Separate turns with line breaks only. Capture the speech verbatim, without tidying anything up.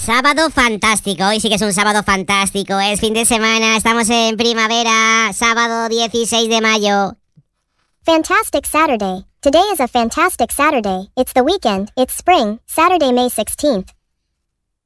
Sábado fantástico, hoy sí que es un sábado fantástico, es fin de semana, estamos en primavera, sábado dieciséis de mayo.
Fantastic Saturday. Today is a fantastic Saturday. It's the weekend. It's spring, Saturday, May sixteenth.